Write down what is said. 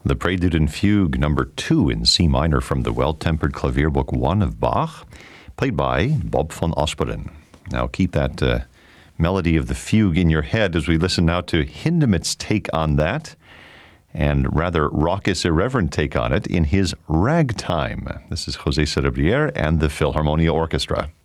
The Prélude and Fugue number 2 in C minor from the Well-Tempered Clavier Book 1 of Bach, played by Bob van Asperen. Now keep that melody of the fugue in your head as we listen now to Hindemith's take on that, and rather raucous, irreverent take on it in his Ragtime. This is José Cerebriere and the Philharmonia Orchestra.